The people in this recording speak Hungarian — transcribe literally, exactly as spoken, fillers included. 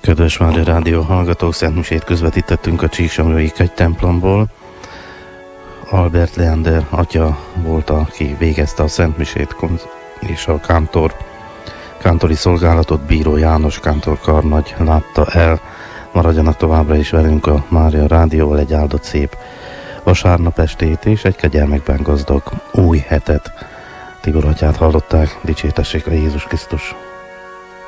Kedves Mária Rádió hallgatók, szentmisét közvetítettünk a Csíksomlyói kegytemplomból. Albert Leander atya volt, aki végezte a szentmisét, és a kántor, kántori szolgálatot Bíró János kántor karnagy látta el. Maradjanak továbbra is velünk a Mária Rádióval, egy áldott szép vasárnap estét és egy kegyelmekben gazdag új hetet. Tibor atyát hallották, dicsértessék a Jézus Krisztus!